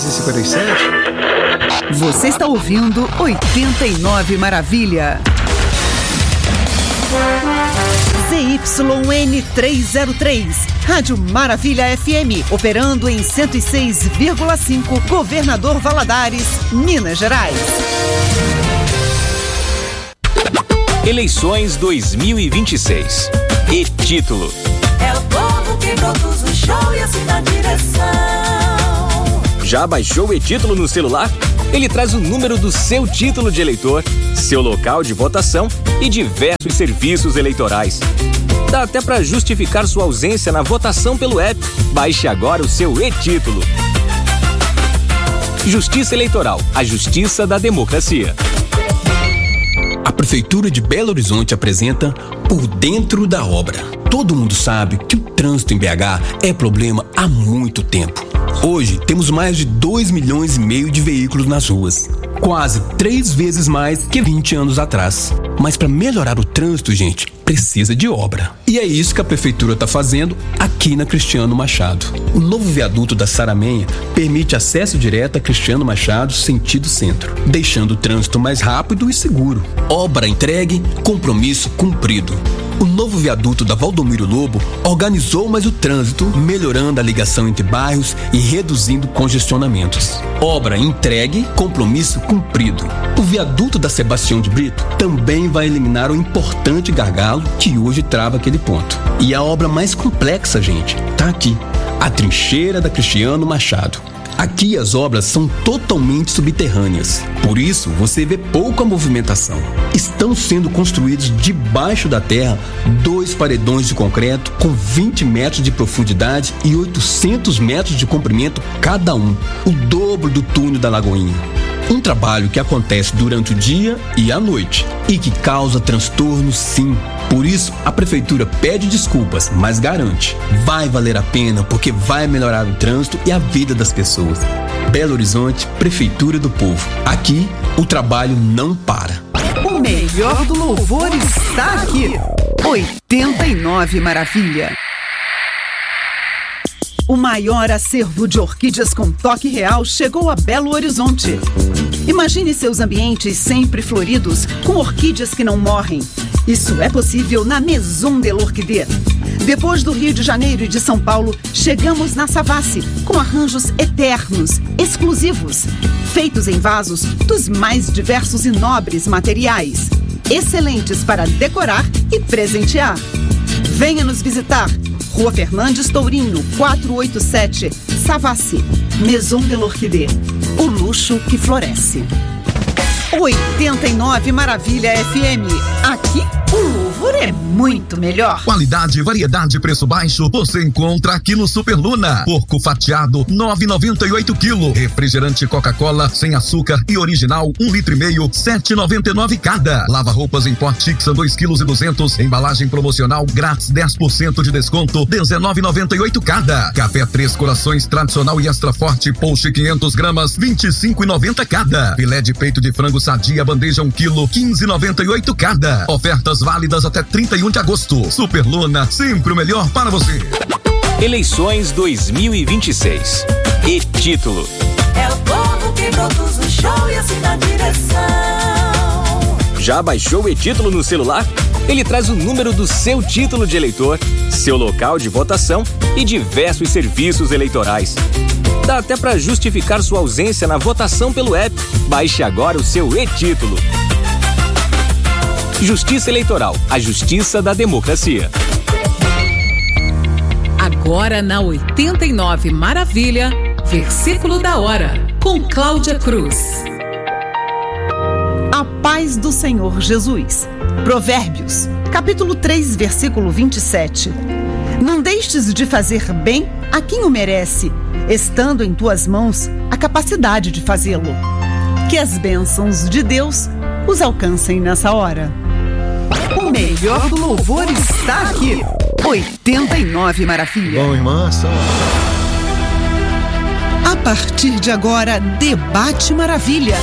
10h57. Você está ouvindo 89 Maravilha. ZYN 303, Rádio Maravilha FM, operando em 106,5, Governador Valadares, Minas Gerais. Eleições 2026. E título: é o povo que produz o show e assim dá direção. Já baixou o e-título no celular? Ele traz o número do seu título de eleitor, seu local de votação e diversos serviços eleitorais. Dá até para justificar sua ausência na votação pelo app. Baixe agora o seu e-título. Justiça Eleitoral, a justiça da democracia. A Prefeitura de Belo Horizonte apresenta Por Dentro da Obra. Todo mundo sabe que o trânsito em BH é problema há muito tempo. Hoje temos mais de 2,5 milhões de veículos nas ruas. Quase 3 vezes mais que 20 anos atrás. Mas para melhorar o trânsito, gente, precisa de obra. E é isso que a Prefeitura está fazendo aqui na Cristiano Machado. O novo viaduto da Saramenha permite acesso direto a Cristiano Machado, sentido centro, deixando o trânsito mais rápido e seguro. Obra entregue, compromisso cumprido. O novo viaduto da Valdomiro Lobo organizou mais o trânsito, melhorando a ligação entre bairros e reduzindo congestionamentos. Obra entregue, compromisso cumprido. O viaduto da Sebastião de Brito também vai eliminar o importante gargalo que hoje trava aquele ponto. E a obra mais complexa, gente, tá aqui: a trincheira da Cristiano Machado. Aqui as obras são totalmente subterrâneas, por isso você vê pouca movimentação. Estão sendo construídos debaixo da terra 2 paredões de concreto com 20 metros de profundidade e 800 metros de comprimento cada um, o dobro do túnel da Lagoinha. Um trabalho que acontece durante o dia e à noite e que causa transtorno, sim. Por isso, a Prefeitura pede desculpas, mas garante: vai valer a pena porque vai melhorar o trânsito e a vida das pessoas. Belo Horizonte, Prefeitura do Povo. Aqui, o trabalho não para. O melhor do louvor está aqui. 89 Maravilha. O maior acervo de orquídeas com toque real chegou a Belo Horizonte. Imagine seus ambientes sempre floridos, com orquídeas que não morrem. Isso é possível na Maison de l'Orchidée. Depois do Rio de Janeiro e de São Paulo, chegamos na Savassi, com arranjos eternos, exclusivos, feitos em vasos dos mais diversos e nobres materiais, excelentes para decorar e presentear. Venha nos visitar. Rua Fernandes Tourinho, 487, Savassi, Maison de l'Orchidée. O luxo que floresce. 89 Maravilha FM. Aqui o louvor é muito melhor. Qualidade, variedade, preço baixo, você encontra aqui no Super Luna. Porco fatiado, 9,98 kg. Refrigerante Coca-Cola sem açúcar e original, 1,5 litro, 7,99 cada. Lava roupas em pote Tixan, 2,2 kg. Embalagem promocional grátis, 10% de desconto, 19,98 cada. Café Três Corações tradicional e extra forte, Post 500 gramas, 25,90 cada. Filé de peito de frango sadia, bandeja 1 kg, 15,98 cada. Ofertas válidas até 31 de agosto. Super Luna, sempre o melhor para você. Eleições 2026. E título: é o povo que produz o show e assim dá direção. Já baixou o e-título no celular? Ele traz o número do seu título de eleitor, seu local de votação e diversos serviços eleitorais. Dá até para justificar sua ausência na votação pelo app. Baixe agora o seu e-título. Justiça Eleitoral, a justiça da democracia. Agora na 89 Maravilha, versículo da hora, com Cláudia Cruz. A paz do Senhor Jesus. Provérbios, capítulo 3, versículo 27. Não deixes de fazer bem a quem o merece, estando em tuas mãos a capacidade de fazê-lo. Que as bênçãos de Deus os alcancem nessa hora. O melhor do louvor está aqui. 89 Maravilha. Bom, irmã, só... A partir de agora, Debate Maravilha.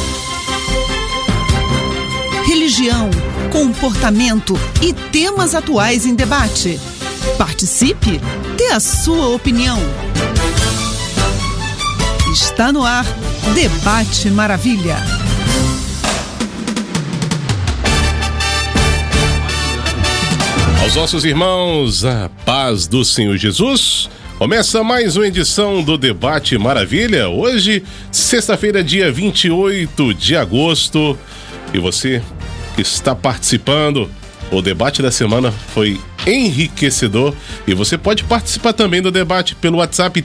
Religião, comportamento e temas atuais em debate. Participe, dê a sua opinião. Está no ar, Debate Maravilha. Aos nossos irmãos, a paz do Senhor Jesus. Começa mais uma edição do Debate Maravilha. Hoje, sexta-feira, dia 28 de agosto. E você que está participando, o debate da semana foi enriquecedor. E você pode participar também do debate pelo WhatsApp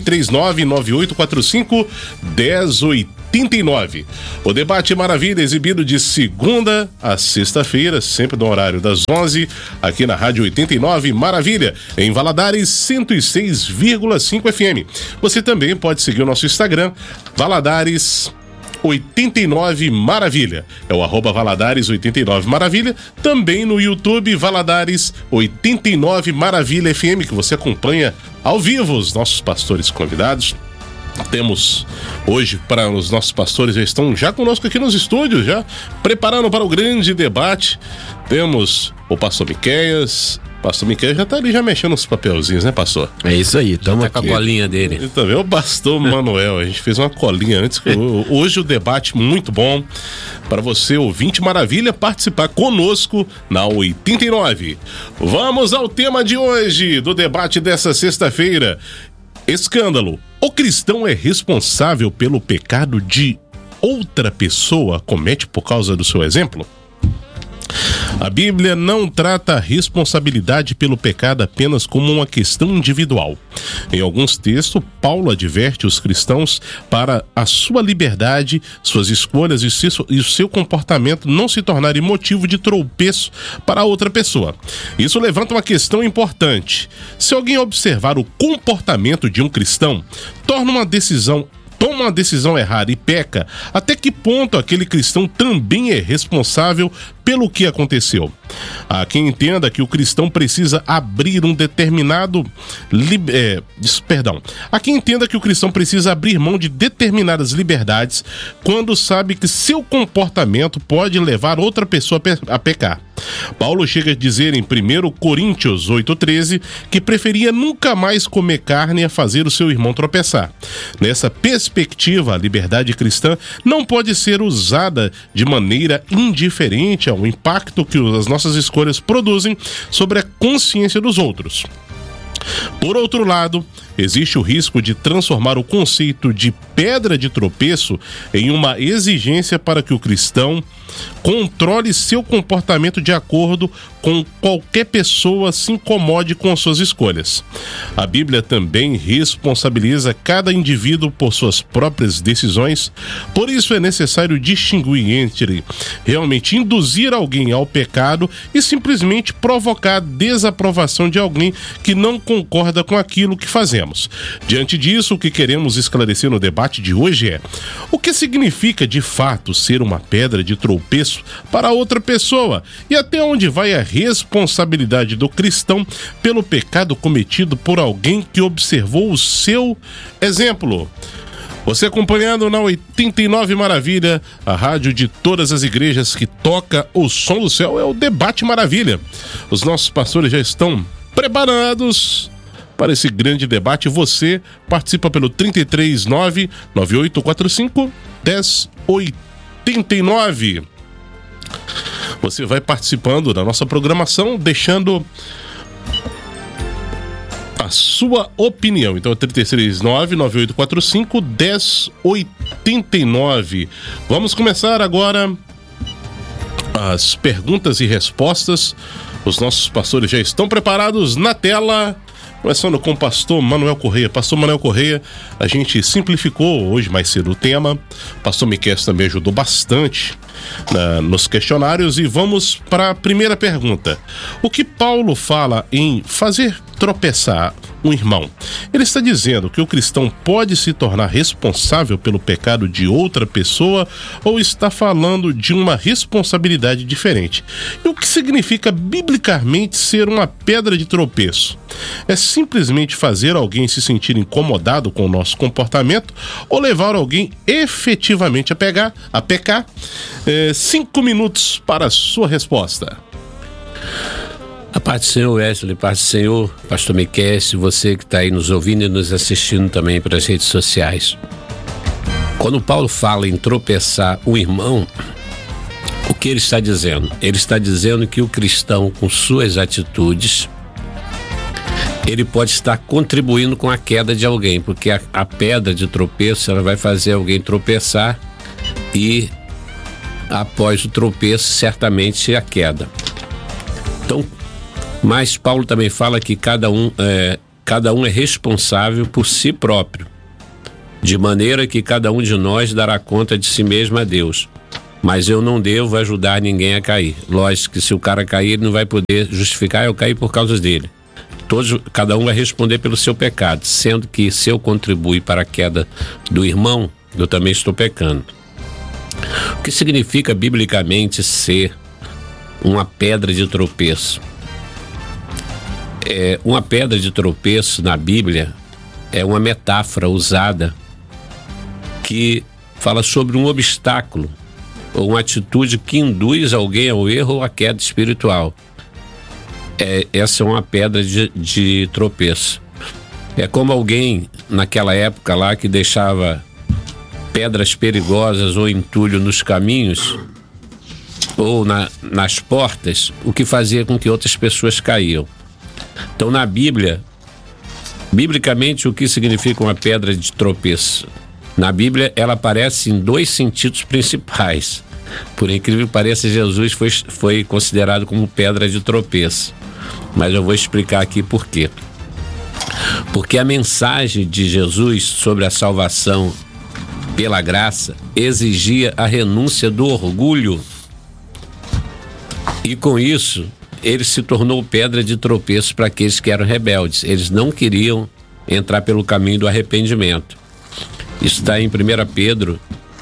339-9845-1089. O Debate Maravilha, exibido de segunda a sexta-feira, sempre no horário das 11, aqui na Rádio 89 Maravilha, em Valadares 106,5 FM. Você também pode seguir o nosso Instagram, Valadares 89 Maravilha. É o @Valadares 89 Maravilha. Também no YouTube, Valadares 89 Maravilha FM, que você acompanha ao vivo os nossos pastores convidados. Temos hoje, para os nossos pastores já estão já conosco aqui nos estúdios, já preparando para o grande debate. Temos o pastor Miqueias. Pastor Miqueias já tá ali já mexendo nos papelzinhos, né, pastor? É isso aí, estamos aqui. Com a colinha dele. E também o pastor Manuel, a gente fez uma colinha antes. Hoje o debate muito bom para você, ouvinte Maravilha, participar conosco na 89. Vamos ao tema de hoje, do debate dessa sexta-feira. Escândalo. O cristão é responsável pelo pecado de outra pessoa comete por causa do seu exemplo? A Bíblia não trata a responsabilidade pelo pecado apenas como uma questão individual. Em alguns textos, Paulo adverte os cristãos para a sua liberdade, suas escolhas e o seu comportamento não se tornarem motivo de tropeço para outra pessoa. Isso levanta uma questão importante. Se alguém observar o comportamento de um cristão, toma uma decisão errada e peca, até que ponto aquele cristão também é responsável pelo que aconteceu? Há quem entenda que o cristão precisa abrir mão de determinadas liberdades quando sabe que seu comportamento pode levar outra pessoa a pecar. Paulo chega a dizer em 1 Coríntios 8,13 que preferia nunca mais comer carne a fazer o seu irmão tropeçar. Nessa perspectiva, a liberdade cristã não pode ser usada de maneira indiferente ao impacto que as nossas escolhas produzem sobre a consciência dos outros. Por outro lado, existe o risco de transformar o conceito de pedra de tropeço em uma exigência para que o cristão controle seu comportamento de acordo com qualquer pessoa se incomode com suas escolhas. A Bíblia também responsabiliza cada indivíduo por suas próprias decisões, por isso é necessário distinguir entre realmente induzir alguém ao pecado e simplesmente provocar a desaprovação de alguém que não concorda com aquilo que fazemos. Diante disso, o que queremos esclarecer no debate de hoje é: o que significa de fato ser uma pedra de tropeço para outra pessoa e até onde vai a responsabilidade do cristão pelo pecado cometido por alguém que observou o seu exemplo. Você acompanhando na 89 Maravilha, a rádio de todas as igrejas que toca o som do céu, é o Debate Maravilha. Os nossos pastores já estão preparados para esse grande debate. Você participa pelo 339-9845-1089. Você vai participando da nossa programação, deixando a sua opinião. Então é 339-9845-1089. Vamos começar agora as perguntas e respostas. Os nossos pastores já estão preparados na tela. Começando com o pastor Manuel Correia. Pastor Manuel Correia, a gente simplificou hoje mais cedo o tema. Pastor Miqueias também ajudou bastante nos questionários. E vamos para a primeira pergunta. O que Paulo fala em fazer tropeçar um irmão? Ele está dizendo que o cristão pode se tornar responsável pelo pecado de outra pessoa ou está falando de uma responsabilidade diferente? E o que significa biblicamente ser uma pedra de tropeço? É simplesmente fazer alguém se sentir incomodado com o nosso comportamento ou levar alguém efetivamente a pecar? 5 minutos para a sua resposta. A paz do Senhor, Wesley, paz do Senhor, pastor Miqueias, você que está aí nos ouvindo e nos assistindo também pelas redes sociais. Quando Paulo fala em tropeçar o irmão, o que ele está dizendo? Ele está dizendo que o cristão, com suas atitudes, ele pode estar contribuindo com a queda de alguém, porque a pedra de tropeço, ela vai fazer alguém tropeçar e após o tropeço, certamente a queda. Então, mas Paulo também fala que cada um é responsável por si próprio, de maneira que cada um de nós dará conta de si mesmo a Deus. Mas eu não devo ajudar ninguém a cair. Lógico que se o cara cair, ele não vai poder justificar, eu caí por causa dele. Cada um vai responder pelo seu pecado, sendo que se eu contribuir para a queda do irmão, eu também estou pecando. O que significa biblicamente ser uma pedra de tropeço? Uma pedra de tropeço na Bíblia é uma metáfora usada que fala sobre um obstáculo ou uma atitude que induz alguém ao erro ou à queda espiritual. Essa é uma pedra de tropeço. É como alguém naquela época lá que deixava pedras perigosas ou entulho nos caminhos ou nas portas, o que fazia com que outras pessoas caíam. Então, na Bíblia, biblicamente, o que significa uma pedra de tropeço? Na Bíblia, ela aparece em 2 sentidos principais. Por incrível que pareça, Jesus foi considerado como pedra de tropeço. Mas eu vou explicar aqui por quê. Porque a mensagem de Jesus sobre a salvação pela graça exigia a renúncia do orgulho. E com isso, ele se tornou pedra de tropeço para aqueles que eram rebeldes. Eles não queriam entrar pelo caminho do arrependimento. Isso está em 1 Pedro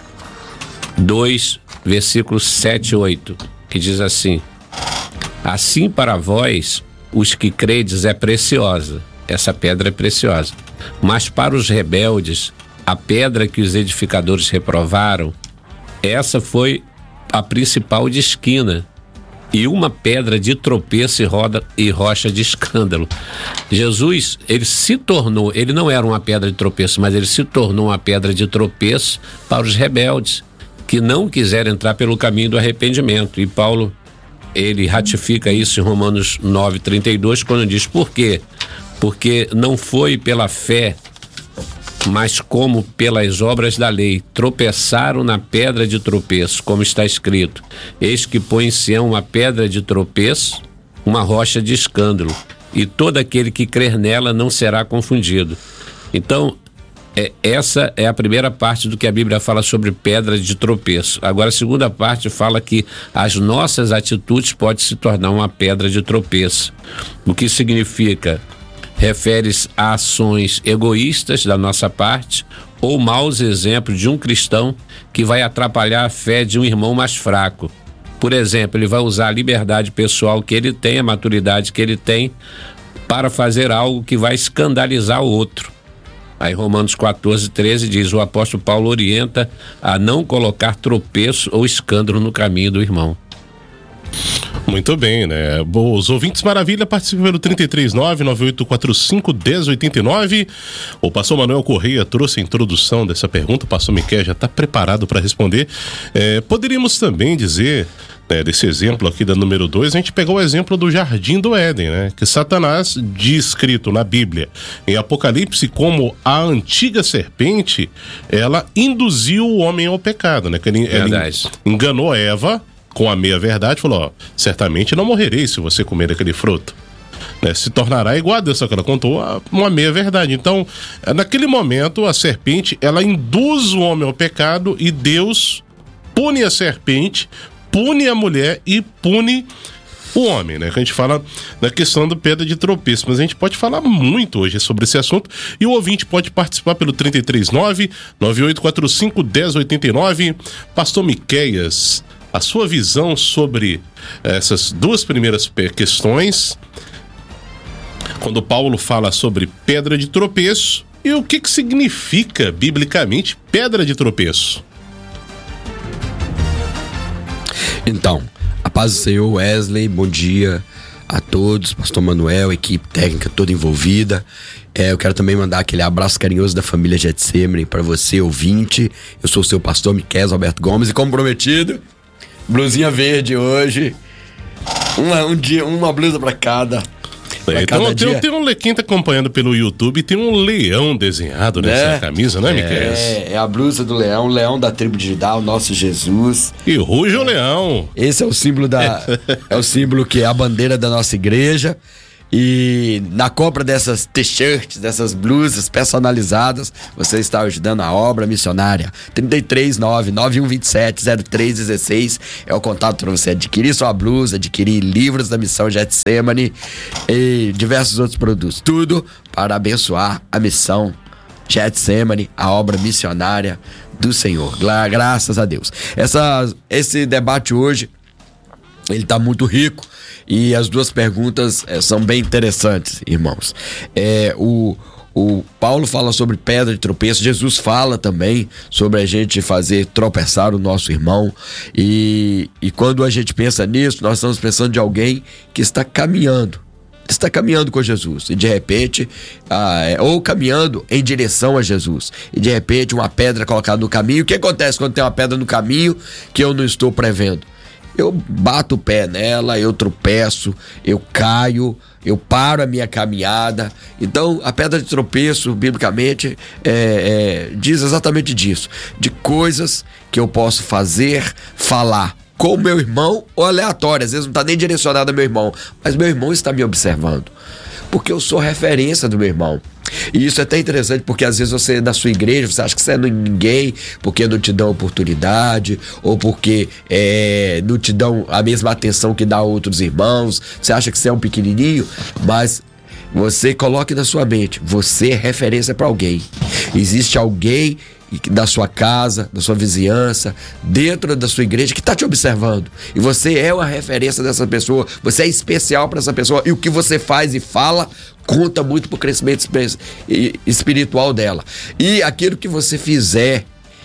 2, versículos 7 e 8, que diz assim: assim para vós, os que credes, é preciosa. Essa pedra é preciosa. Mas para os rebeldes, a pedra que os edificadores reprovaram, essa foi a principal de esquina, e uma pedra de tropeço e rocha de escândalo. Jesus, ele não era uma pedra de tropeço, mas ele se tornou uma pedra de tropeço para os rebeldes, que não quiseram entrar pelo caminho do arrependimento. E Paulo, ele ratifica isso em Romanos 9:32, quando diz: por quê? Porque não foi pela fé, mas como pelas obras da lei, tropeçaram na pedra de tropeço, como está escrito: eis que põe em Sião uma pedra de tropeço, uma rocha de escândalo, e todo aquele que crer nela não será confundido. Então, essa é a primeira parte do que a Bíblia fala sobre pedra de tropeço. Agora, a segunda parte fala que as nossas atitudes podem se tornar uma pedra de tropeço. O que significa? Refere-se a ações egoístas da nossa parte ou maus exemplos de um cristão que vai atrapalhar a fé de um irmão mais fraco. Por exemplo, ele vai usar a liberdade pessoal que ele tem, a maturidade que ele tem, para fazer algo que vai escandalizar o outro. Aí Romanos 14:13 diz: o apóstolo Paulo orienta a não colocar tropeço ou escândalo no caminho do irmão. Muito bem, né? Os ouvintes Maravilha participam pelo 339-9845-1089. O pastor Manuel Correia trouxe a introdução dessa pergunta. O pastor Miquel já está preparado para responder. Poderíamos também dizer, né, desse exemplo aqui da número 2, a gente pegou o exemplo do Jardim do Éden, né? Que Satanás, descrito na Bíblia, em Apocalipse, como a antiga serpente, ela induziu o homem ao pecado, né? Que ele enganou Eva com a meia-verdade, falou: ó, certamente não morrereis se você comer aquele fruto, né? Se tornará igual a Deus, só que ela contou uma meia-verdade. Então, naquele momento, a serpente, ela induz o homem ao pecado, e Deus pune a serpente, pune a mulher e pune o homem, né? Que a gente fala da questão da pedra de tropeço, mas a gente pode falar muito hoje sobre esse assunto, e o ouvinte pode participar pelo 339-9845-1089. Pastor Miqueias, a sua visão sobre essas duas primeiras questões, quando Paulo fala sobre pedra de tropeço, e o que significa biblicamente pedra de tropeço? Então, a paz do Senhor, Wesley, bom dia a todos, pastor Manuel, equipe técnica toda envolvida. Eu quero também mandar aquele abraço carinhoso da família Getsemane para você, ouvinte. Eu sou o seu pastor Miquel Alberto Gomes e, como prometido, blusinha verde hoje. Uma blusa para cada. Então tem um quem tá acompanhando pelo YouTube, tem um leão desenhado nessa camisa, né, Miquel? É a blusa do leão, o leão da tribo de Judá, o nosso Jesus. E ruge o leão. Esse é o símbolo é o símbolo que é a bandeira da nossa igreja. E na compra dessas t-shirts, dessas blusas personalizadas, você está ajudando a obra missionária. 339-9127-0316 é o contato para você adquirir sua blusa, adquirir livros da Missão Getsemane e diversos outros produtos. Tudo para abençoar a missão Getsemane, a obra missionária do Senhor. Graças a Deus. Esse debate hoje, ele está muito rico. E as duas perguntas são bem interessantes, irmãos. O Paulo fala sobre pedra de tropeço, Jesus fala também sobre a gente fazer tropeçar o nosso irmão. E quando a gente pensa nisso, nós estamos pensando de alguém que está caminhando. Está caminhando com Jesus e de repente, ou caminhando em direção a Jesus, e de repente uma pedra colocada no caminho. O que acontece quando tem uma pedra no caminho que eu não estou prevendo? Eu bato o pé nela, eu tropeço, eu caio, eu paro a minha caminhada. Então, a pedra de tropeço, biblicamente, diz exatamente disso. De coisas que eu posso falar com o meu irmão ou aleatório. Às vezes não está nem direcionado ao meu irmão, mas meu irmão está me observando. Porque eu sou referência do meu irmão. E isso é até interessante, porque às vezes você, na sua igreja, você acha que você não é ninguém, porque não te dão oportunidade, ou porque não te dão a mesma atenção que dá a outros irmãos. Você acha que você é um pequenininho, mas você coloque na sua mente, você é referência para alguém. Existe alguém da sua casa, da sua vizinhança, dentro da sua igreja, que está te observando. E você é uma referência dessa pessoa, você é especial para essa pessoa, e o que você faz e fala conta muito para o crescimento espiritual dela. E aquilo que você fizer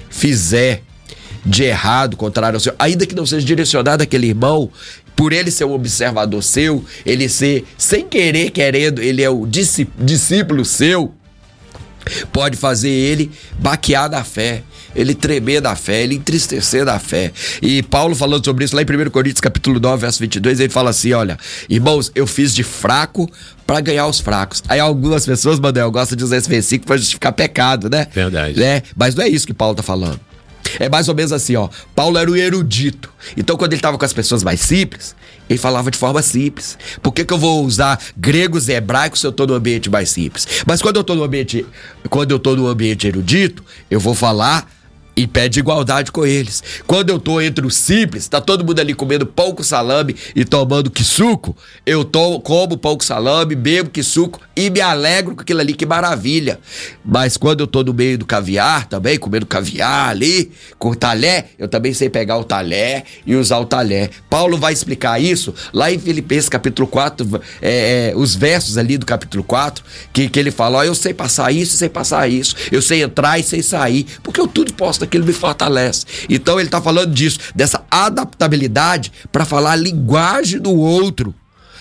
de errado, contrário ao seu, ainda que não seja direcionado àquele irmão, por ele ser um observador seu, ele ser, sem querer, querendo, ele é o discípulo seu, pode fazer ele baquear da fé, ele tremer da fé, ele entristecer da fé. E Paulo falando sobre isso lá em 1 Coríntios capítulo 9, verso 22, ele fala assim, olha, irmãos, eu fiz de fraco para ganhar os fracos. Aí algumas pessoas, Manuel, gostam de usar esse versículo para justificar pecado, né? Verdade. Mas não é isso que Paulo tá falando. É mais ou menos assim, ó. Paulo era um erudito. Então, quando ele estava com as pessoas mais simples, ele falava de forma simples. Por que eu vou usar gregos e hebraicos se eu estou no ambiente mais simples? Mas quando eu estou no ambiente erudito, eu vou falar em pé de igualdade com eles. Quando eu tô entre os simples, tá todo mundo ali comendo pão com salame e tomando quisuco, eu como pão com salame, bebo quisuco e me alegro com aquilo ali, que maravilha. Mas quando eu tô no meio do caviar também, comendo caviar ali, com o talher, eu também sei pegar o talher e usar o talher. Paulo vai explicar isso lá em Filipenses capítulo 4, os versos ali do capítulo 4, que ele fala, ó, eu sei passar isso, sei passar isso, eu sei entrar e sei sair, porque eu tudo posso, aquilo me fortalece. Então ele está falando disso, dessa adaptabilidade para falar a linguagem do outro,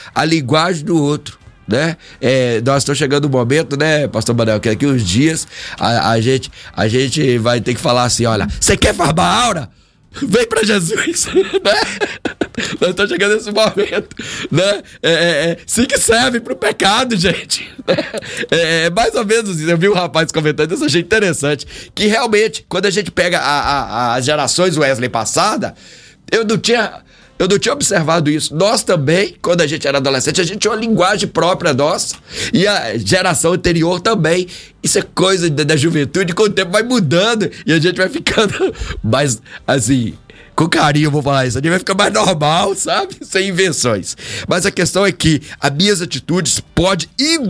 né? Nós estamos chegando no momento, né, pastor Manuel, que daqui uns dias a gente vai ter que falar assim, olha, você quer farmar aura? Vem pra Jesus, né? Nós estamos chegando nesse momento, né? Sim, que serve pro pecado, gente. Mais ou menos assim. Eu vi um rapaz comentando isso, achei interessante. Que realmente, quando a gente pega as gerações Wesley passada, eu não tinha observado isso. Nós também, quando a gente era adolescente, a gente tinha uma linguagem própria nossa. E a geração anterior também. Isso é coisa da juventude, com o tempo vai mudando e a gente vai ficando mais, assim, com carinho, eu vou falar isso, a gente vai ficar mais normal, sabe? Sem invenções. Mas a questão é que as minhas atitudes podem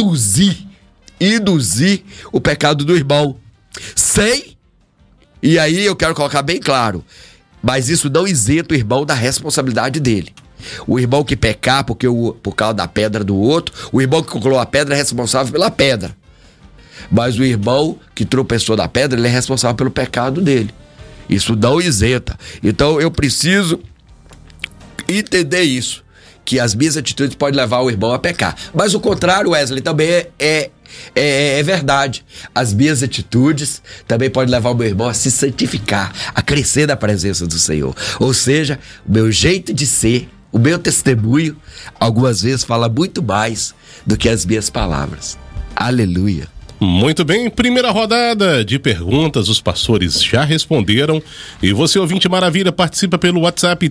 induzir o pecado do irmão. E aí eu quero colocar bem claro, mas isso não isenta o irmão da responsabilidade dele. O irmão que pecar por causa da pedra do outro, o irmão que colocou a pedra é responsável pela pedra. Mas o irmão que tropeçou na pedra, ele é responsável pelo pecado dele. Isso não isenta. Então eu preciso entender isso, que as minhas atitudes podem levar o irmão a pecar. Mas o contrário, Wesley, também é é verdade. As minhas atitudes também podem levar o meu irmão a se santificar, a crescer na presença do Senhor. Ou seja, o meu jeito de ser, o meu testemunho, algumas vezes fala muito mais do que as minhas palavras. Aleluia. Muito bem, primeira rodada de perguntas, os pastores já responderam. E você, ouvinte maravilha, participa pelo WhatsApp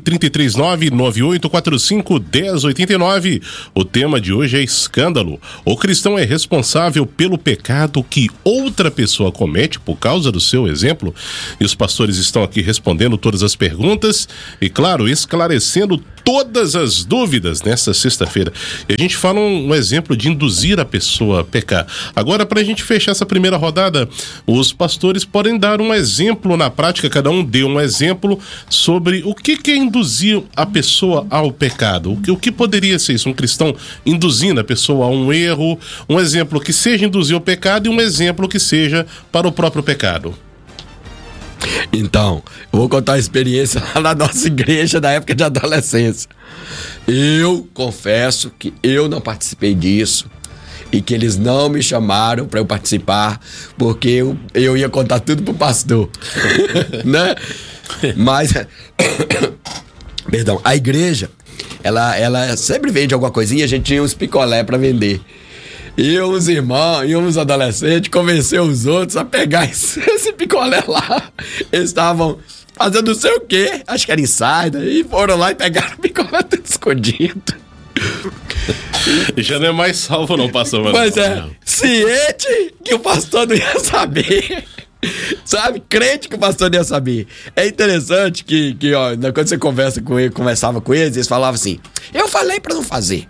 339-9845-1089. O tema de hoje é escândalo. O cristão é responsável pelo pecado que outra pessoa comete por causa do seu exemplo? E os pastores estão aqui respondendo todas as perguntas e, claro, esclarecendo todas as dúvidas nessa sexta-feira. E a gente fala um exemplo de induzir a pessoa a pecar. Agora, para a gente fechar essa primeira rodada, os pastores podem dar um exemplo na prática, cada um deu um exemplo sobre o que é induzir a pessoa ao pecado. O que poderia ser isso? Um cristão induzindo a pessoa a um erro, um exemplo que seja induzir ao pecado e um exemplo que seja para o próprio pecado. Então, eu vou contar a experiência lá na nossa igreja da época de adolescência. Eu confesso que eu não participei disso e que eles não me chamaram para eu participar, porque eu ia contar tudo pro pastor, né? Mas, perdão, a igreja, ela sempre vende alguma coisinha, a gente tinha uns picolé para vender. E uns irmãos e uns adolescentes convenceram os outros a pegar esse picolé lá. Eles estavam fazendo não sei o quê, acho que era insider, e foram lá e pegaram o picolé tudo escondido. Já não é mais salvo não, pastor. Mas ciente que o pastor não ia saber. Sabe? Crente que o pastor não ia saber. É interessante que ó, quando você conversava com eles, eles falavam assim, eu falei pra não fazer.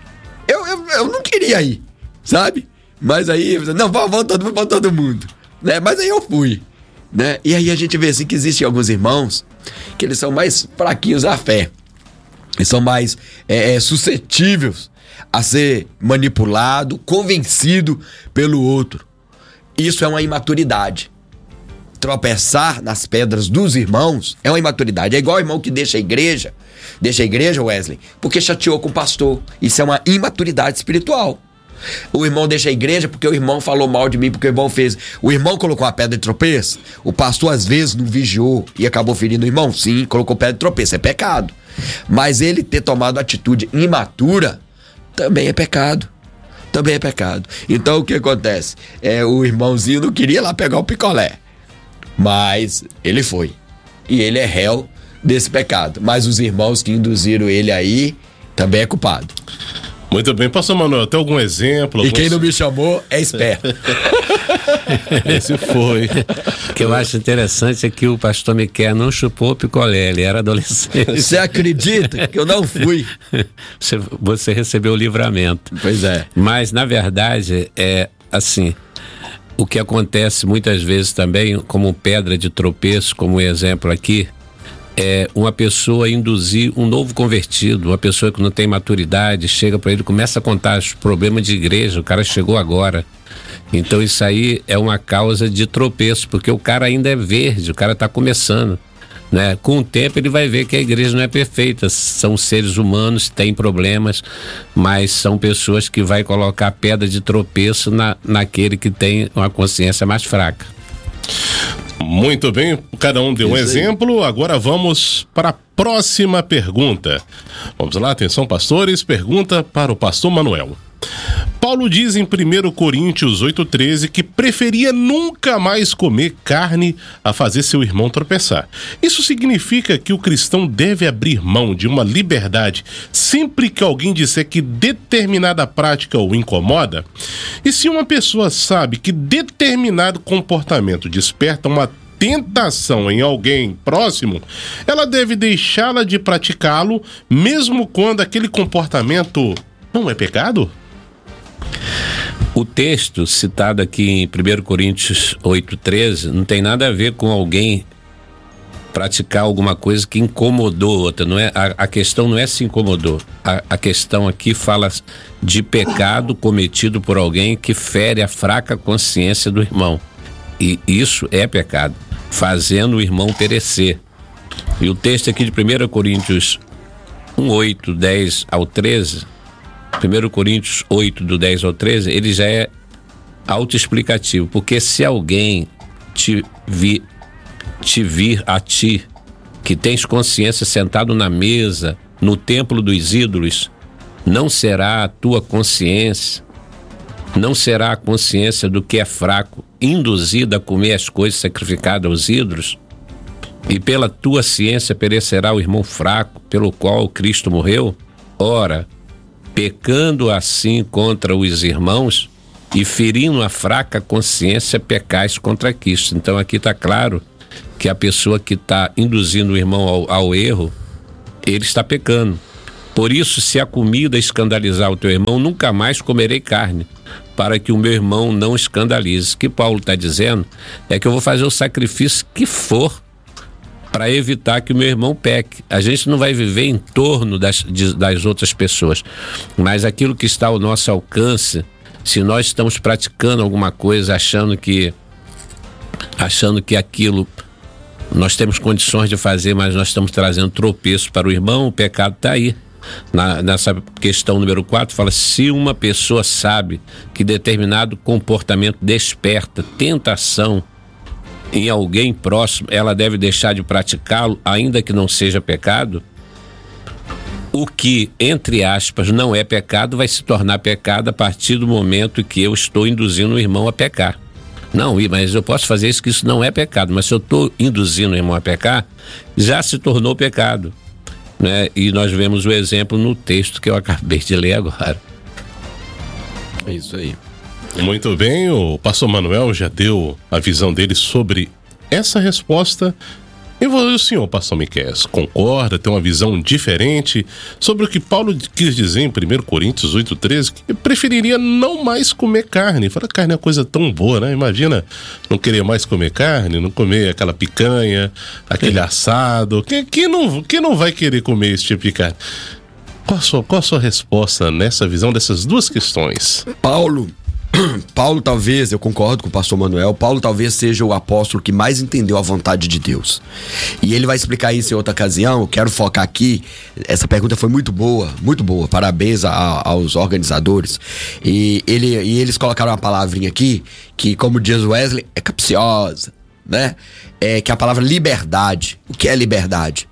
Eu não queria ir. Sabe? Mas aí, não, vamos todo mundo, né? Mas aí eu fui, né? E aí a gente vê assim que existem alguns irmãos que eles são mais fraquinhos à fé. Eles são mais suscetíveis a ser manipulado, convencido pelo outro. Isso é uma imaturidade. Tropeçar nas pedras dos irmãos é uma imaturidade. É igual o irmão que deixa a igreja, Wesley, porque chateou com o pastor. Isso é uma imaturidade espiritual. O irmão deixa a igreja porque o irmão falou mal de mim, porque o irmão fez. O irmão colocou a pedra de tropeço. O pastor às vezes não vigiou e acabou ferindo o irmão. Sim, colocou pedra de tropeço, é pecado. Mas ele ter tomado atitude imatura também é pecado. Também é pecado. Então o que acontece? O irmãozinho não queria lá pegar o picolé, mas ele foi. E ele é réu desse pecado. Mas os irmãos que induziram ele aí também é culpado. Muito bem, pastor Manuel, tem algum exemplo? E quem não me chamou é esperto. Esse foi. O que eu acho interessante é que o pastor Miquel não chupou o picolé, ele era adolescente. Você acredita que eu não fui? Você recebeu o livramento. Pois é. Mas, na verdade, é assim, o que acontece muitas vezes também, como pedra de tropeço, como exemplo aqui, é uma pessoa induzir um novo convertido, uma pessoa que não tem maturidade, chega para ele, começa a contar os problemas de igreja, o cara chegou agora. Então isso aí é uma causa de tropeço, porque o cara ainda é verde, o cara está começando, né? Com o tempo ele vai ver que a igreja não é perfeita, são seres humanos, têm problemas, mas são pessoas que vai colocar pedra de tropeço naquele que tem uma consciência mais fraca. Muito bem, cada um deu um exemplo. Agora vamos para a próxima pergunta. Vamos lá, atenção pastores, pergunta para o pastor Manuel. Paulo diz em 1 Coríntios 8,13 que preferia nunca mais comer carne a fazer seu irmão tropeçar. Isso significa que o cristão deve abrir mão de uma liberdade sempre que alguém disser que determinada prática o incomoda? E se uma pessoa sabe que determinado comportamento desperta uma tentação em alguém próximo, ela deve deixá-la de praticá-lo, mesmo quando aquele comportamento não é pecado? O texto citado aqui em 1 Coríntios 8,13 não tem nada a ver com alguém praticar alguma coisa que incomodou outra. Não é, a questão não é se incomodou. A questão aqui fala de pecado cometido por alguém que fere a fraca consciência do irmão. E isso é pecado, fazendo o irmão perecer. E o texto aqui de 1 Coríntios 1:8, 10 ao 13... 1 Coríntios 8, do 10 ao 13, ele já é autoexplicativo, porque se alguém te vir a ti, que tens consciência sentado na mesa, no templo dos ídolos, não será a tua consciência, não será a consciência do que é fraco, induzida a comer as coisas sacrificadas aos ídolos? E pela tua ciência perecerá o irmão fraco, pelo qual Cristo morreu? Ora, pecando assim contra os irmãos e ferindo a fraca consciência, pecais contra Cristo. Então aqui está claro que a pessoa que está induzindo o irmão ao erro, ele está pecando. Por isso, se a comida escandalizar o teu irmão, nunca mais comerei carne, para que o meu irmão não escandalize. O que Paulo está dizendo é que eu vou fazer o sacrifício que for para evitar que o meu irmão peque. A gente não vai viver em torno das outras pessoas, mas aquilo que está ao nosso alcance, se nós estamos praticando alguma coisa achando que aquilo nós temos condições de fazer, mas nós estamos trazendo tropeço para o irmão, o pecado está aí. Nessa questão número 4 fala: se uma pessoa sabe que determinado comportamento desperta tentação em alguém próximo, ela deve deixar de praticá-lo, ainda que não seja pecado. O que, entre aspas, não é pecado, vai se tornar pecado a partir do momento que eu estou induzindo o irmão a pecar. Não, mas eu posso fazer isso, que isso não é pecado, mas se eu estou induzindo o irmão a pecar, já se tornou pecado, né? E nós vemos o exemplo no texto que eu acabei de ler agora. É isso aí. Muito bem, o pastor Manuel já deu a visão dele sobre essa resposta. E o senhor, pastor Miqueias, concorda, tem uma visão diferente sobre o que Paulo quis dizer em 1 Coríntios 8,13, que preferiria não mais comer carne? Fala, carne é uma coisa tão boa, né? Imagina não querer mais comer carne, não comer aquela picanha, aquele assado. Quem não vai querer comer esse tipo de carne? Qual a sua resposta nessa visão dessas duas questões? Paulo, talvez, eu concordo com o pastor Manuel, Paulo talvez seja o apóstolo que mais entendeu a vontade de Deus. E ele vai explicar isso em outra ocasião. Eu quero focar aqui. Essa pergunta foi muito boa, parabéns aos organizadores. E eles colocaram uma palavrinha aqui, que, como diz Wesley, é capciosa, né? Que é a palavra liberdade. O que é liberdade?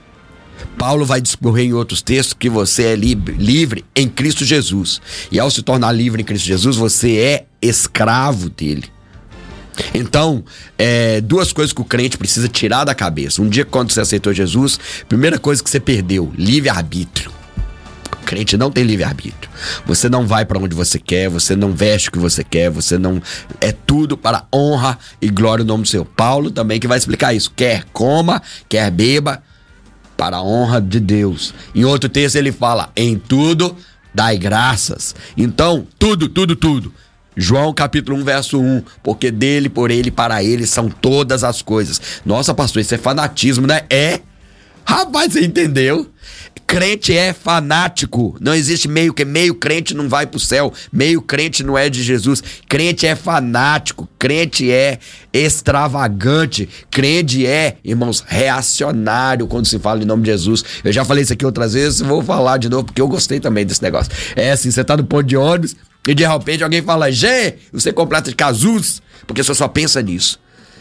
Paulo vai discorrer em outros textos que você é livre em Cristo Jesus. E ao se tornar livre em Cristo Jesus, você é escravo dele. Então, duas coisas que o crente precisa tirar da cabeça. Um dia, quando você aceitou Jesus, primeira coisa que você perdeu: livre-arbítrio. O crente não tem livre-arbítrio. Você não vai para onde você quer, você não veste o que você quer, você não... É tudo para honra e glória do nome do Senhor. Paulo também que vai explicar isso. Quer coma, quer beba, para a honra de Deus. Em outro texto ele fala: em tudo dai graças. Então, tudo. João capítulo 1, verso 1. Porque dele, por ele, para ele são todas as coisas. Nossa, pastor, isso é fanatismo, né? Rapaz, você entendeu? Crente é fanático. Não existe meio crente não vai pro céu. Meio crente não é de Jesus. Crente é fanático. Crente é extravagante. Crente é, irmãos, reacionário quando se fala em nome de Jesus. Eu já falei isso aqui outras vezes, vou falar de novo porque eu gostei também desse negócio. Assim, você tá no ponto de ônibus e de repente alguém fala: Gê, você completa de Cazus, porque você só pensa nisso,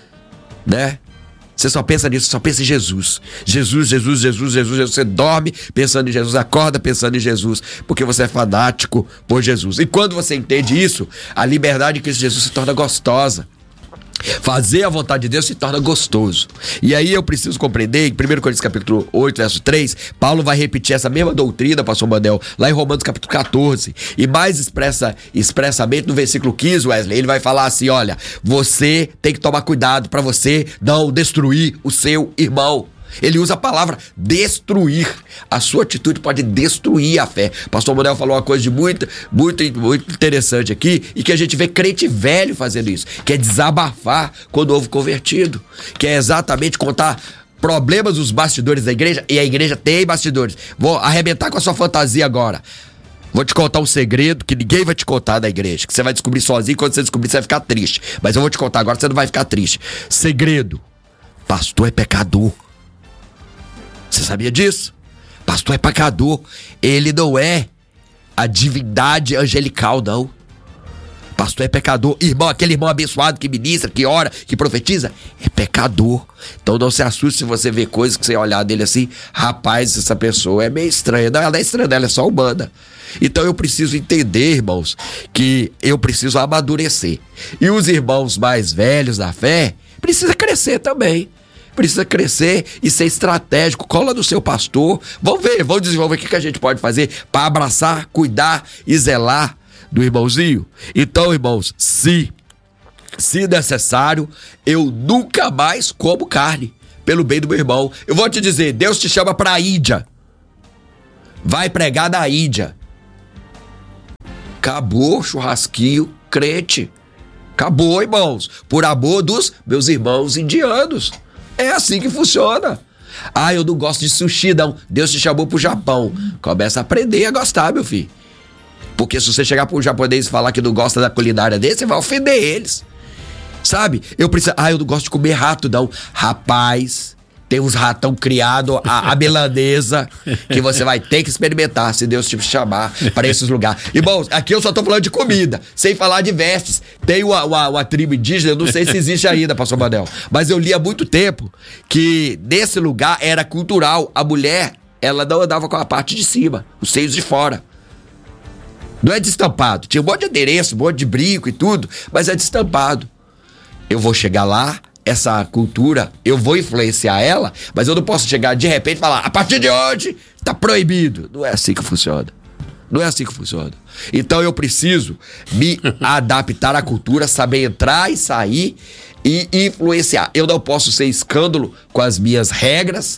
né? Você só pensa nisso, só pensa em Jesus. Jesus. Você dorme pensando em Jesus, acorda pensando em Jesus, porque você é fanático por Jesus. E quando você entende isso, a liberdade em Cristo Jesus se torna gostosa. Fazer a vontade de Deus se torna gostoso. E aí eu preciso compreender, em 1 Coríntios capítulo 8, verso 3, Paulo vai repetir essa mesma doutrina, pastor Manel, lá em Romanos capítulo 14. E mais expressamente no versículo 15, Wesley, ele vai falar assim: olha, você tem que tomar cuidado para você não destruir o seu irmão. Ele usa a palavra destruir. A sua atitude pode destruir a fé. Pastor Manuel falou uma coisa de muito interessante aqui, e que a gente vê crente velho fazendo isso, que é desabafar quando houve convertido, que é exatamente contar problemas dos bastidores da igreja, e a igreja tem bastidores. Vou arrebentar com a sua fantasia agora. Vou te contar um segredo que ninguém vai te contar da igreja, que você vai descobrir sozinho. Quando você descobrir, você vai ficar triste. Mas eu vou te contar agora, você não vai ficar triste. Segredo: pastor é pecador. Você sabia disso? Pastor é pecador. Ele não é a divindade angelical, não. Pastor é pecador. Irmão, aquele irmão abençoado que ministra, que ora, que profetiza, é pecador. Então não se assuste se você vê coisas que você olhar dele assim, rapaz, essa pessoa é meio estranha. Não, ela não é estranha, ela é só humana. Então eu preciso entender, irmãos, que eu preciso amadurecer. E os irmãos mais velhos da fé precisam crescer também. Precisa crescer e ser estratégico. Cola no seu pastor. Vamos ver, vamos desenvolver o que a gente pode fazer para abraçar, cuidar e zelar do irmãozinho. Então, irmãos, se necessário, eu nunca mais como carne pelo bem do meu irmão. Eu vou te dizer, Deus te chama para a Índia. Vai pregar na Índia. Acabou churrasquinho crente. Acabou, irmãos. Por amor dos meus irmãos indianos. É assim que funciona. Ah, eu não gosto de sushi, não. Deus te chamou pro Japão. Começa a aprender a gostar, meu filho. Porque se você chegar pro japonês e falar que não gosta da culinária dele, você vai ofender eles. Sabe? Eu não gosto de comer rato, não. Rapaz, tem uns ratão criado a milanesa que você vai ter que experimentar se Deus te chamar para esses lugares. Irmãos, aqui eu só tô falando de comida, sem falar de vestes. Tem uma tribo indígena, eu não sei se existe ainda, pastor Manel, mas eu li há muito tempo que nesse lugar era cultural. A mulher, ela não andava com a parte de cima, os seios de fora. Não é destampado. Tinha um monte de adereço, um monte de brinco e tudo, mas é destampado. Eu vou chegar lá, essa cultura, eu vou influenciar ela, mas eu não posso chegar de repente e falar, a partir de hoje, tá proibido. Não é assim que funciona. Não é assim que funciona. Então eu preciso me adaptar à cultura, saber entrar e sair e influenciar. Eu não posso ser escândalo com as minhas regras,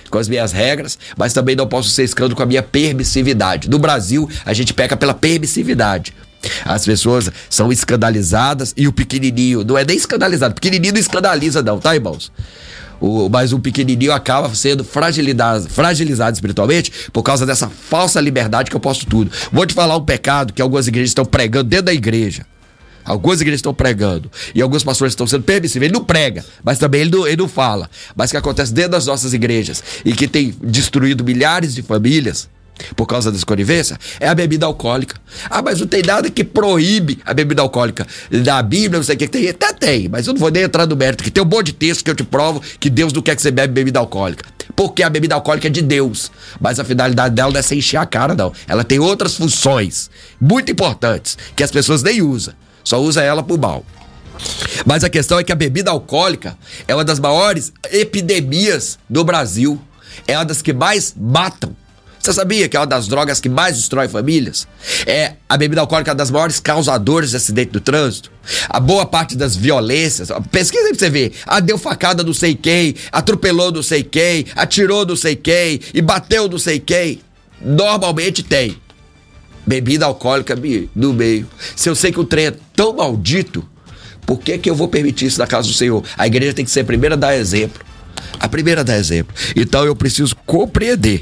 mas também não posso ser escândalo com a minha permissividade. No Brasil, a gente peca pela permissividade. As pessoas são escandalizadas e o pequenininho não é nem escandalizado. O pequenininho não escandaliza não, tá, irmãos? Mas o pequenininho acaba sendo fragilizado espiritualmente por causa dessa falsa liberdade que eu posso tudo. Vou te falar um pecado que algumas igrejas estão pregando dentro da igreja. Algumas igrejas estão pregando e alguns pastores estão sendo permissivos. Ele não prega, mas também ele não fala. Mas o que acontece dentro das nossas igrejas e que tem destruído milhares de famílias por causa dessa conivência, é a bebida alcoólica. Ah, mas não tem nada que proíbe a bebida alcoólica. Na Bíblia, não sei o que tem. Até tem, mas eu não vou nem entrar no mérito, que tem um monte de texto que eu te provo que Deus não quer que você bebe bebida alcoólica. Porque a bebida alcoólica é de Deus. Mas a finalidade dela não é você encher a cara, não. Ela tem outras funções muito importantes, que as pessoas nem usam. Só usa ela pro mal. Mas a questão é que a bebida alcoólica é uma das maiores epidemias do Brasil. É uma das que mais matam. Você sabia que é uma das drogas que mais destrói famílias? A bebida alcoólica é uma das maiores causadoras de acidente do trânsito. A boa parte das violências, pesquisa aí pra você ver. Deu facada não sei quem, atropelou não sei quem, atirou não sei quem e bateu não sei quem. Normalmente tem bebida alcoólica no meio. Se eu sei que o trem é tão maldito, por que eu vou permitir isso na casa do Senhor? A igreja tem que ser a primeira a dar exemplo. A primeira a dar exemplo. Então eu preciso compreender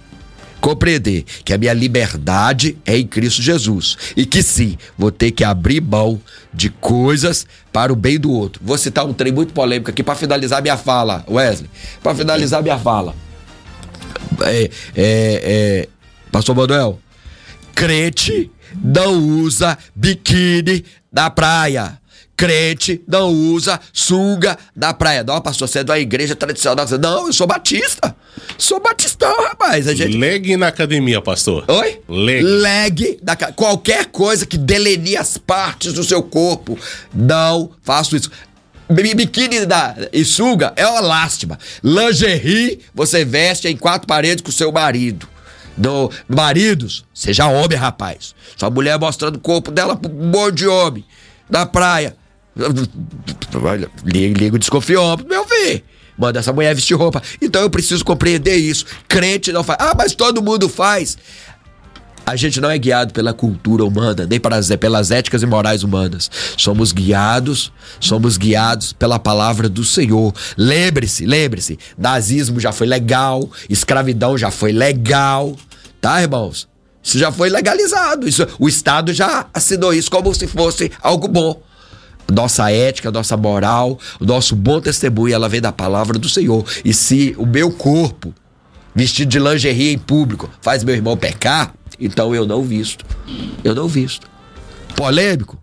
que a minha liberdade é em Cristo Jesus e que sim, vou ter que abrir mão de coisas para o bem do outro. Vou citar um trem muito polêmico aqui para finalizar minha fala, Wesley. Para finalizar minha fala. Pastor Manuel, crente não usa biquíni na praia. Crente não usa sunga na praia. Não, pastor, você é da igreja tradicional. Não, eu sou batista. Sou batistão, rapaz. Leg na academia, pastor. Oi? Leg. Qualquer coisa que delinee as partes do seu corpo. Não faço isso. Biquíni e sunga é uma lástima. Lingerie, você veste em 4 paredes com o seu marido. Maridos, seja homem, rapaz. Sua mulher mostrando o corpo dela pro monte de homem. Na praia. Liga o desconfiômetro, meu filho. Manda essa mulher vestir roupa. Então eu preciso compreender isso. Crente não faz. Mas todo mundo faz. A gente não é guiado pela cultura humana, nem pelas éticas e morais humanas. Somos guiados pela palavra do Senhor. Lembre-se, nazismo já foi legal, escravidão já foi legal, tá, irmãos? Isso já foi legalizado, o Estado já assinou isso como se fosse algo bom. Nossa ética, nossa moral, o nosso bom testemunho, ela vem da palavra do Senhor. E se o meu corpo, vestido de lingerie em público, faz meu irmão pecar, então eu não visto. Polêmico?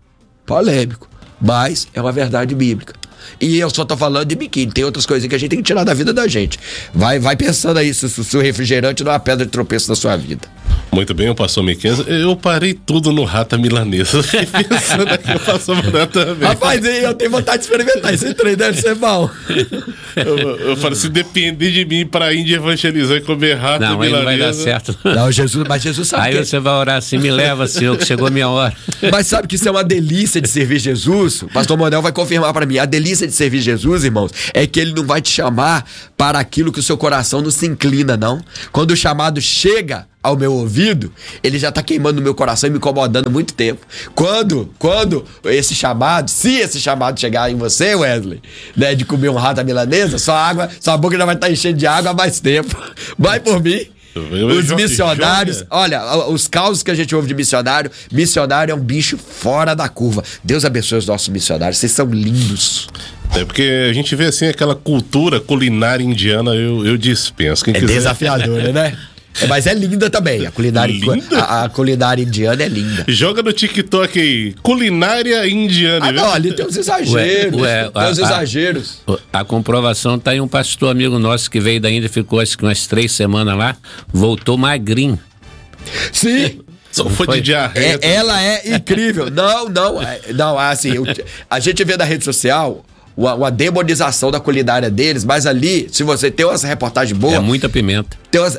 polêmico, mas é uma verdade bíblica. E eu só tô falando de biquíni, tem outras coisas que a gente tem que tirar da vida da gente. Vai pensando aí se o seu refrigerante não é uma pedra de tropeço na sua vida. Muito bem, o pastor Miquenza. Eu parei tudo no Rata Milanesa. Fiquei pensando aqui, o pastor Manuel também. Rapaz, eu tenho vontade de experimentar. Esse trem deve ser bom. Eu falo, se depender de mim pra Índia evangelizar e comer Rata Milanesa... Não, aí não vai dar certo. Não, mas Jesus sabe. Aí você vai orar assim, me leva, Senhor, que chegou a minha hora. Mas sabe que isso é uma delícia de servir Jesus? O pastor Manuel vai confirmar pra mim. A delícia de servir Jesus, irmãos, é que ele não vai te chamar para aquilo que o seu coração não se inclina, não. Quando o chamado chega ao meu ouvido, ele já tá queimando no meu coração e me incomodando há muito tempo. Quando esse chamado, se esse chamado chegar em você, Wesley, né, de comer um Rata Milanesa, sua boca já vai estar enchendo de água há mais tempo. Vai por mim. Os missionários, olha, os causos que a gente ouve de missionário é um bicho fora da curva. Deus abençoe os nossos missionários, vocês são lindos. É porque a gente vê assim aquela cultura culinária indiana, eu dispenso. Quem quiser... desafiadora, né? Mas é linda também, a culinária, a culinária indiana é linda. Joga no TikTok aí, culinária indiana. Não, ali tem uns exageros. Tem uns exageros. A comprovação tá em um pastor amigo nosso que veio da Índia, ficou acho que umas 3 semanas lá, voltou magrinho. Sim. Só foi de diarreia. Ela é incrível. Não, assim, a gente vê na rede social uma demonização da culinária deles, mas ali, se você tem umas reportagens boas... É muita pimenta.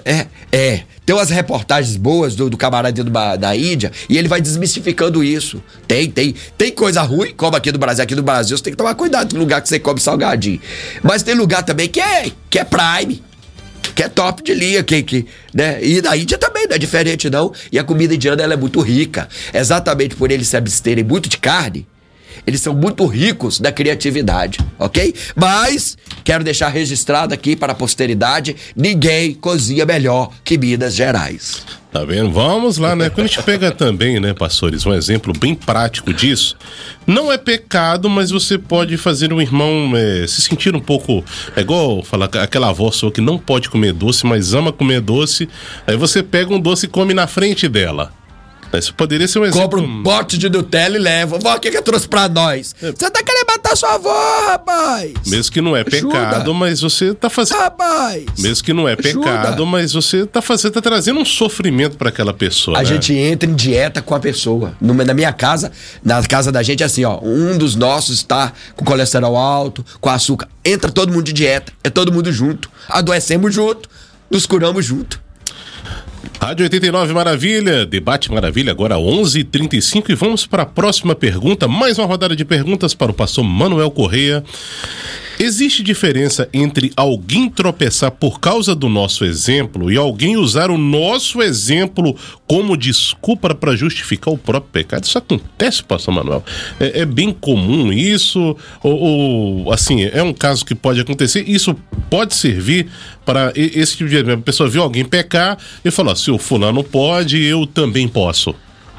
Tem umas reportagens boas do camarada da Índia, e ele vai desmistificando isso. Tem coisa ruim, como aqui no Brasil. Aqui no Brasil você tem que tomar cuidado com o lugar que você come salgadinho. Mas tem lugar também que é prime, que é top de linha, né? E na Índia também não é diferente, não. E a comida indiana, ela é muito rica. Exatamente por eles se absterem muito de carne, eles são muito ricos da criatividade, ok? Mas quero deixar registrado aqui para a posteridade: ninguém cozinha melhor que Minas Gerais. Tá vendo? Vamos lá, né? Quando a gente pega também, né, pastores, um exemplo bem prático disso, não é pecado, mas você pode fazer um irmão se sentir um pouco, é igual falar aquela avó sua que não pode comer doce, mas ama comer doce, aí você pega um doce e come na frente dela. Isso poderia ser um exemplo. Compra um bote de Nutella e leva. Vó, o que trouxe pra nós? Você tá querendo matar sua avó, rapaz? Mesmo que não é pecado, mas você tá fazendo... Rapaz! Mesmo que não é pecado, mas você tá trazendo um sofrimento pra aquela pessoa, A gente entra em dieta com a pessoa. Na minha casa, na casa da gente é assim, ó. Um dos nossos está com colesterol alto, com açúcar. Entra todo mundo de dieta. É todo mundo junto. Adoecemos junto. Nos curamos junto. Rádio 89 Maravilha, Debate Maravilha, agora 11h35, e vamos para a próxima pergunta, mais uma rodada de perguntas para o pastor Manuel Correia. Existe diferença entre alguém tropeçar por causa do nosso exemplo e alguém usar o nosso exemplo como desculpa para justificar o próprio pecado? Isso acontece, pastor Manuel? É bem comum isso? Ou assim, é um caso que pode acontecer? Isso pode servir para esse tipo de... A pessoa viu alguém pecar e falou: se o fulano pode, eu também posso.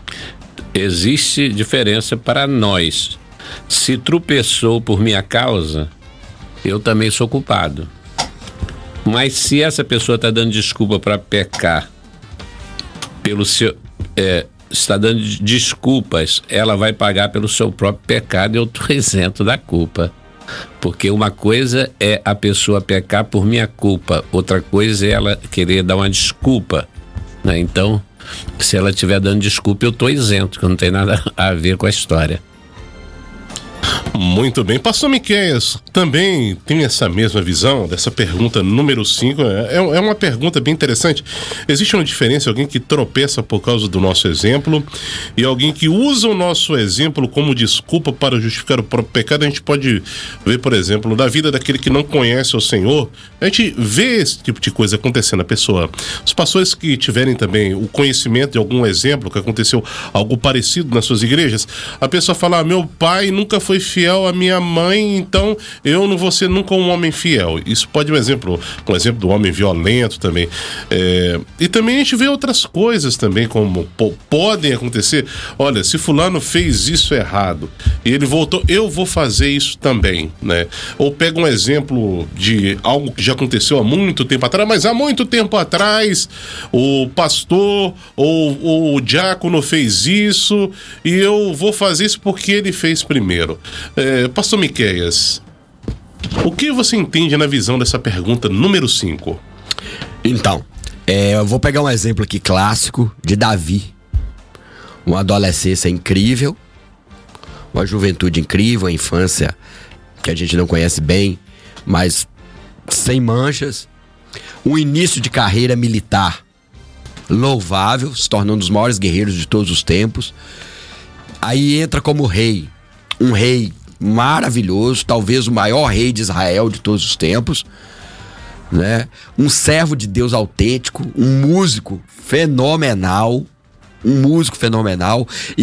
Existe diferença para nós. Se tropeçou por minha causa, eu também sou culpado. Mas se essa pessoa está dando desculpa para pecar, pelo seu, está dando desculpas, ela vai pagar pelo seu próprio pecado, e eu estou isento da culpa. Porque uma coisa é a pessoa pecar por minha culpa, outra coisa é ela querer dar uma desculpa, né? Então, se ela estiver dando desculpa, eu estou isento, que não tem nada a ver com a história. Muito bem. Pastor Miqueias também tem essa mesma visão dessa pergunta número 5. É uma pergunta bem interessante. Existe uma diferença, alguém que tropeça por causa do nosso exemplo e alguém que usa o nosso exemplo como desculpa para justificar o próprio pecado? A gente pode ver, por exemplo, na vida daquele que não conhece o Senhor, a gente vê esse tipo de coisa acontecendo. A pessoa, os pastores que tiverem também o conhecimento de algum exemplo que aconteceu algo parecido nas suas igrejas, a pessoa fala: meu pai nunca foi foi fiel à minha mãe, então eu não vou ser nunca um homem fiel. Isso pode ser um exemplo do homem violento também. E também a gente vê outras coisas também, como podem acontecer. Olha, se fulano fez isso errado e ele voltou, eu vou fazer isso também, né? Ou pega um exemplo de algo que já aconteceu há muito tempo atrás, mas há muito tempo atrás o pastor ou o diácono fez isso e eu vou fazer isso porque ele fez primeiro. Pastor Miqueias, o que você entende na visão dessa pergunta número 5? Então, eu vou pegar um exemplo aqui clássico de Davi. Uma adolescência incrível, uma juventude incrível, uma infância que a gente não conhece bem, mas sem manchas. Um início de carreira militar louvável, se tornando um dos maiores guerreiros de todos os tempos. Aí entra como rei, um rei maravilhoso, talvez o maior rei de Israel de todos os tempos, né? Um servo de Deus autêntico, um músico fenomenal,